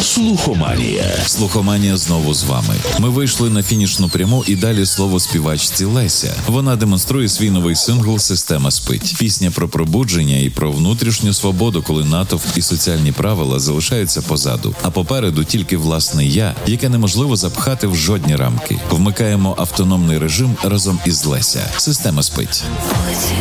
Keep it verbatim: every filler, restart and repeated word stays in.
Слухоманія. Слухоманія знову з вами. Ми вийшли на фінішну пряму і далі слово співачці Леся. Вона демонструє свій новий сингл «Система спить». Пісня про пробудження і про внутрішню свободу, коли натовп і соціальні правила залишаються позаду. А попереду тільки власне я, яке неможливо запхати в жодні рамки. Вмикаємо автономний режим разом із Леся. «Система спить».